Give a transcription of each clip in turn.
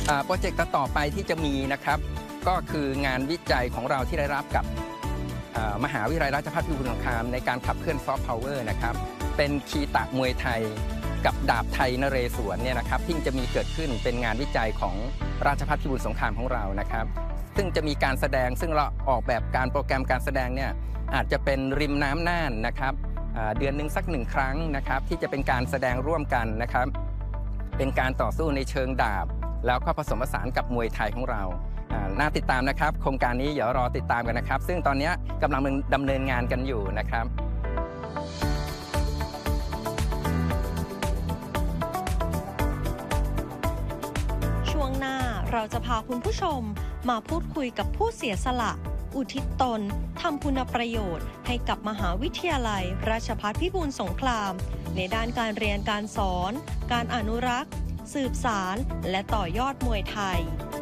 โปรเจกต์ต่อไปที่จะมีนะครับก็คืองานวิจัยของเราที่ได้รับกับมหาวิทยาลัยราชภัฏพิบูลสงครามในการขับเคลื่อนซอฟต์พาวเวอร์นะครับเป็นคีตะมวยไทยกับดาบไทยนเรศวรเนี่ยนะครับที่จะมีเกิดขึ้นเป็นงานวิจัยของราชภัฏพิบูลสงครามของเรานะครับซึ่งจะมีการแสดงซึ่งเราออกแบบการโปรแกรมการแสดงเนี่ยอาจจะเป็นริมน้ำน่านนะครับเดือนหนึ่งสัก1 ครั้งนะครับที่จะเป็นการแสดงร่วมกันนะครับเป็นการต่อสู้ในเชิงดาบแล้วก็ผสมผสานกับมวยไทยของเราน่าติดตามนะครับโครงการนี้เดี๋ยวรอติดตามกันนะครับซึ่งตอนนี้กำลังดำเนินงานกันอยู่นะครับช่วงหน้าเราจะพาคุณผู้ชมมาพูดคุยกับผู้เสียสละอุทิศตนทำคุณประโยชน์ให้กับมหาวิทยาลัยราชภัฏพิบูลสงครามในด้านการเรียนการสอนการอนุรักษ์สืบสานและต่อยอดมวยไทย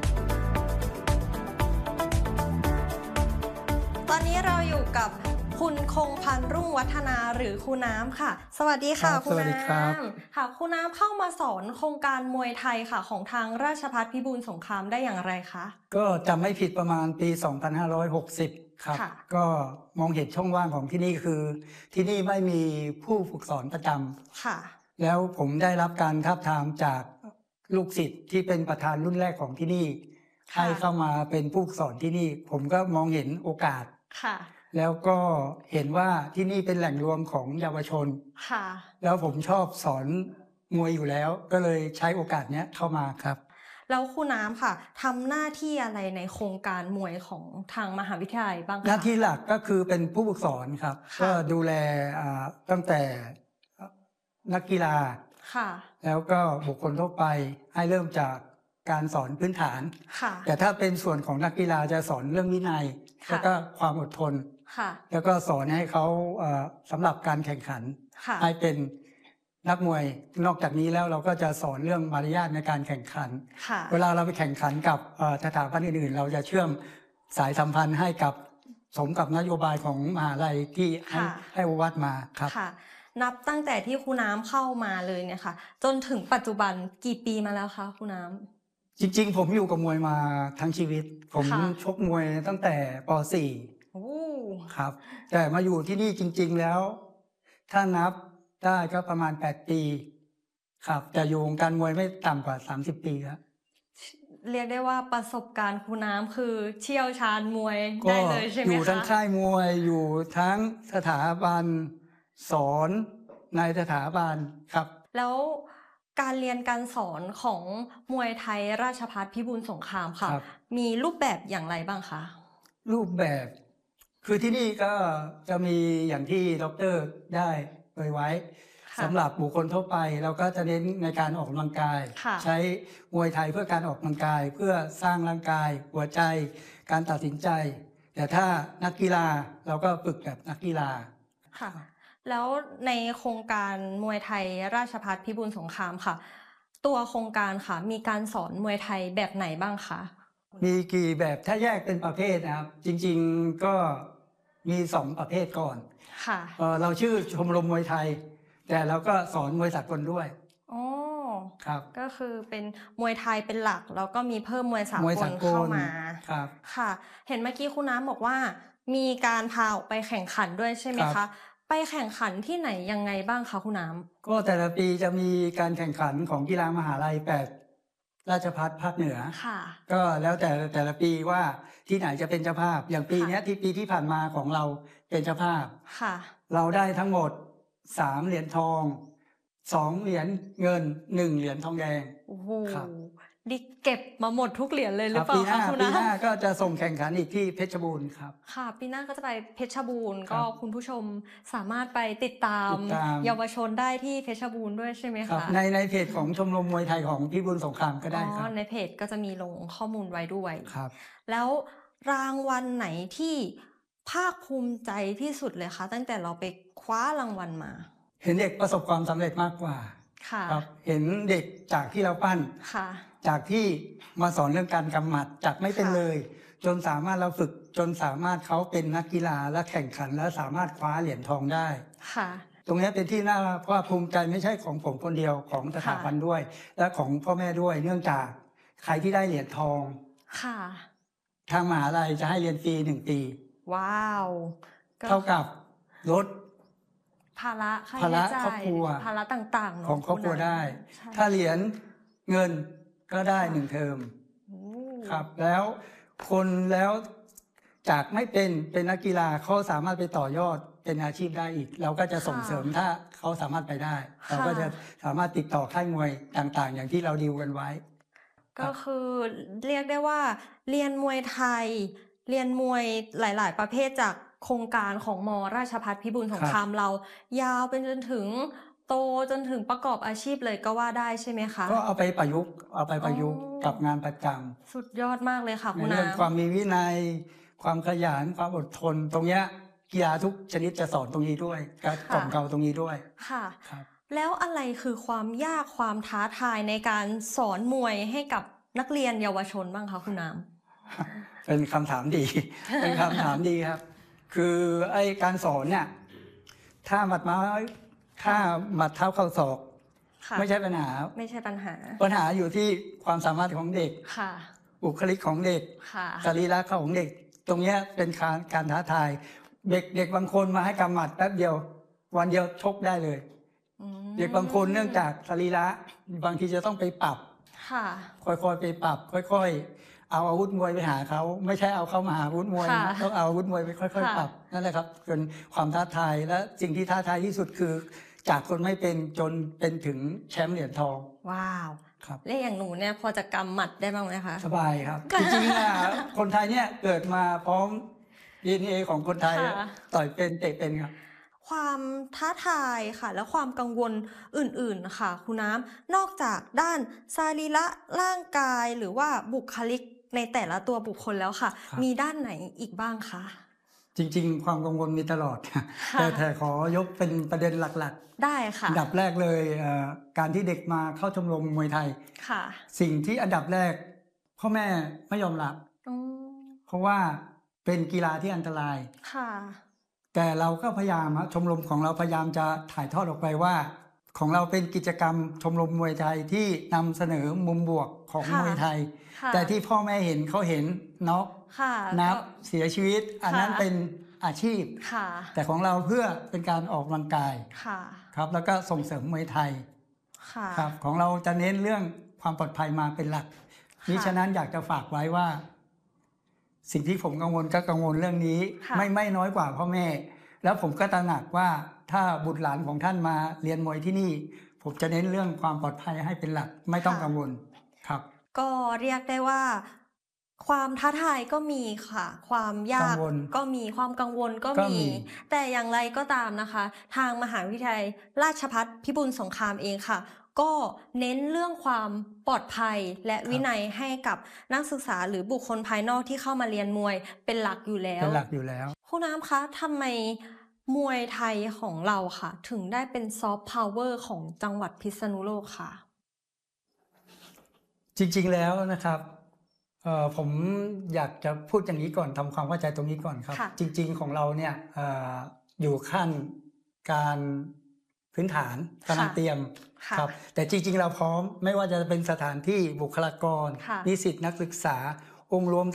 ตอนนี้เราอยู่กับคุณคงพันธ์รุ่งวัฒนาหรือครูน้ำค่ะสวัสดีค่ะครูน้ำค่ะครูน้ำเข้ามาสอนโครงการมวยไทยค่ะของทางราชภัฏพิบูลสงครามได้อย่างไรคะก็จำไม่ผิดประมาณปี 2560 ครับก็มองเห็นช่องว่างของที่นี่คือที่นี่ไม่มีผู้ฝึกสอนประจำค่ะแล้วผมได้รับการทาบทามจากลูกศิษย์ที่เป็นประธานรุ่นแรกของที่นี่ให้เข้ามาเป็นผู้ฝึกสอนที่นี่ผมก็มองเห็นโอกาสค่ะแล้วก็เห็นว่าที่นี่เป็นแหล่งรวมของเยาวชนค่ะแล้วผมชอบสอนมวยอยู่แล้วก็เลยใช้โอกาสนี้เข้ามาครับแล้วครูน้ำค่ะทำหน้าที่อะไรในโครงการมวยของทางมหาวิทยาลัยบ้างคะหน้าที่หลักก็คือเป็นผู้ฝึกสอนครับก็ดูแลตั้งแต่นักกีฬาค่ะแล้วก็บุคคลทั่วไปให้เริ่มจากการสอนพื้นฐานค่ะแต่ถ้าเป็นส่วนของนักกีฬาจะสอนเรื่องวินัยแล้วก็ความอดทนค่ะแล้วก็สอนให้เขาสำหรับการแข่งขันให้เป็นนักมวยนอกจากนี้แล้วเราก็จะสอนเรื่องมารยาทในการแข่งขันเวลาเราไปแข่งขันกับสถาบันอื่นๆเราจะเชื่อมสายสัมพันธ์ให้กับสมกับนโยบายของมหาลัยที่ให้วัดมาครับนับตั้งแต่ที่ครูน้ำเข้ามาเลยเนี่ยค่ะจนถึงปัจจุบันกี่ปีมาแล้วคะครูน้ำจริงๆผมอยู่กับมวยมาทั้งชีวิตผมชกมวยตั้งแต่ป .4 ครับแต่มาอยู่ที่นี่จริงๆแล้วถ้านับได้ก็ประมาณ8 ปีครับแต่อยู่วงการมวยไม่ต่ำกว่า30 ปีครับเรียกได้ว่าประสบการณ์ครูน้ำคือเชี่ยวชาญมวยได้เลยใช่ไหมคะอยู่ทั้งค่ายมวยอยู่ทั้งสถาบันสอนในสถาบันครับแล้วการเรียนการสอนของมวยไทยราชภัฏพิบูลสงครามค่ะมีรูปแบบอย่างไรบ้างคะรูปแบบคือที่นี่ก็จะมีอย่างที่ดร.ได้เอ่ยไว้สำหรับบุคคลทั่วไปเราก็จะเน้นในการออกกำลังกายใช้มวยไทยเพื่อการออกกำลังกายเพื่อสร้างร่างกายหัวใจการตัดสินใจแต่ถ้านักกีฬาเราก็ฝึกแบบนักกีฬาค่ะแล้วในโครงการมวยไทยราชภัฏพิบูลสงครามค่ะตัวโครงการค่ะมีการสอนมวยไทยแบบไหนบ้างคะมีกี่แบบถ้าแยกเป็นประเภทนะครับจริงๆก็มี2 ประเภทก่อนค่ะเราชื่อชมรมมวยไทยแต่เราก็สอนมวยสากลด้วยอ๋อครับก็คือเป็นมวยไทยเป็นหลักแล้วก็มีเพิ่มมวยสากลเข้ามาครับค่ะเห็นเมื่อกี้คุณน้ำบอกว่ามีการพาออกไปแข่งขันด้วยใช่ไหมคะไปแข่งขันที่ไหนยังไงบ้างคะคุณน้ำก็แต่ละปีจะมีการแข่งขันของกีฬามหาลัย8ราชภัฏภาคเหนือค่ะก็แล้วแต่ละปีว่าที่ไหนจะเป็นเจ้าภาพอย่างปีนี้ปีที่ผ่านมาของเราเป็นเจ้าภาพค่ะเราได้ทั้งหมด3 เหรียญทอง2 เหรียญเงิน1 เหรียญทองแดงโอ้โหดิเก็บมาหมดทุกเหรียญเลยหรือเปล่าคะคุณน้ำปีหน้าก็จะส่งแข่งขันอีกที่เพชรบูรณ์ครับค่ะปีหน้าก็จะไปเพชรบูรณ์ก็คุณผู้ชมสามารถไปติดตามเยาวชนได้ที่เพชรบูรณ์ด้วยใช่ไหมคะในเพจของชมรมมวยไทยของพิบูลสงครามก็ได้ครับในเพจก็จะมีลงข้อมูลไว้ด้วยครับแล้วรางวัลไหนที่ภาคภูมิใจที่สุดเลยคะตั้งแต่เราไปคว้ารางวัลมาเห็นเด็กประสบความสำเร็จมากกว่าครับเห็นเด็กจากที่เราปั้นจากที่มาสอนเรื่องการกำหมัดจากไม่เป็นเลยจนสามารถเราฝึกจนสามารถเขาเป็นนักกีฬาและแข่งขันและสามารถคว้าเหรียญทองได้ตรงนี้เป็นที่น่าภาคภูมิใจไม่ใช่ของผมคนเดียวของสถาบันด้วยและของพ่อแม่ด้วยเนื่องจากใครที่ได้เหรียญทองค่ะทางมหาลัยจะให้เรียนฟรี1 ปีว้าวเท่ากับลดภาระค่าภาใช้ระจ่าครอบครัวยภาระต่างๆของครอบครัวได้ ถ้าเหรียญเงินก็ได้1 เทอมครับแล้วจากไม่เป็นนักกีฬาเขาสามารถไปต่อยอดเป็นอาชีพได้อีกเราก็จะส่งเสริมถ้าเขาสามารถไปได้เราก็จะสามารถติดต่อค่ายมวยต่างๆอย่างที่เราดีลกันไว้ก็คือเรียกได้ว่าเรียนมวยไทยเรียนมวยหลายๆประเภทจากโครงการของม.ราชภัฏพิบูลสงครามเรายาวเป็นจนถึงโตจนถึงประกอบอาชีพเลยก็ว่าได้ใช่ไหมคะก็เอาไปประยุกต์กับงานประจำสุดยอดมากเลยค่ะคุณน้ำเรื่องความมีวินัยความขยันความอดทนตรงเนี้ยกีฬาทุกชนิดจะสอนตรงนี้ด้วยการกล่อมเกลาตรงนี้ด้วยค่ะแล้วอะไรคือความยากความท้าทายในการสอนมวยให้กับนักเรียนเยาวชนบ้างคะคุณน้ำเป็นคำถามดี เป็นคำถามดีครับคือไอ้การสอนเนี่ยถ้าหมัดเท้าเข้าศอกไม่ใช่ปัญหาปัญหาอยู่ที่ความสามารถของเด็กบุคลิกของเด็กสรีระของเด็กตรงนี้เป็นการท้าทายเด็กบางคนมาให้กำหมัดแป๊บเดียววันเดียวชกได้เลยเด็กบางคนเนื่องจากสรีระบางทีจะต้องไปปรับค่อยๆไปปรับค่อยๆเอาอาวุธมวยไปหาเขาไม่ใช่เอาเข้ามาหาอาวุธมวยต้องเอาอาวุธมวยไปค่อยๆปรับนั่นแหละครับเป็นความท้าทายและสิ่งที่ท้าทายที่สุดคือจากคนไม่เป็นจนเป็นถึงแชมป์เหรียญทองว้าวครับและอย่างหนูเนี่ยพอจะกำหมัดได้บ้างไหมคะสบายครับจริงๆคนไทยเนี่ยเกิดมาพร้อม DNA ของคนไทยต่อยเป็นเตะเป็นครับความท้าทายค่ะและความกังวลอื่นๆค่ะคุณน้ำนอกจากด้านสรีระร่างกายหรือว่าบุคลิกในแต่ละตัวบุคคลแล้วค่ะมีด้านไหนอีกบ้างคะจริงๆความกังวลมีตลอดแต่ขอยกเป็นประเด็นหลักๆได้ค่ะอันดับแรกเลยการที่เด็กมาเข้าชมรมมวยไทยสิ่งที่อันดับแรกพ่อแม่ไม่ยอมรับเพราะว่าเป็นกีฬาที่อันตรายแต่เราก็พยายามชมรมของเราพยายามจะถ่ายทอดออกไปว่าของเราเป็นกิจกรรมชมรมมวยไทยที่นำเสนอมุมบวกของมวยไทยแต่ที่พ่อแม่เห็นเขาเห็นน็อกนับเสียชีวิตอันนั้นเป็นอาชีพแต่ของเราเพื่อเป็นการออกกำลังกายครับแล้วก็ส่งเสริมมวยไทยครับของเราจะเน้นเรื่องความปลอดภัยมาเป็นหลักนี้ฉะนั้นอยากจะฝากไว้ว่าสิ่งที่ผมกังวลก็กังวลเรื่องนี้ไม่น้อยกว่าพ่อแม่แล้วผมก็ตระหนักว่าถ้าบุตรหลานของท่านมาเรียนมวยที่นี่ผมจะเน้นเรื่องความปลอดภัยให้เป็นหลักไม่ต้องกังวลครับก็เรียกได้ว่าความท้าทายก็มีค่ะความยากก็มีความกังวลก็มีแต่อย่างไรก็ตามนะคะทางมหาวิทยาลัยราชภัฏพิบูลสงครามเองค่ะก็เน้นเรื่องความปลอดภัยและวินัยให้กับนักศึกษาหรือบุคคลภายนอกที่เข้ามาเรียนมวยเป็นหลักอยู่แล้วคุณน้ำคะทำไมมวยไทยของเราค่ะถึงได้เป็นซอฟต์พาวเวอร์ของจังหวัดพิษณุโลกค่ะจริงๆแล้วนะครับผมอยากจะพูดอย่างนี้ก่อนทำความเข้าใจตรงนี้ก่อนครับจริงๆของเราเนี่ยอยู่ขั้นการพื้นฐานกำลังเตรียมครับแต่จริงๆเราพร้อมไม่ว่าจะเป็นสถานที่บุคลากรนิสิตนักศึกษาองค์รวม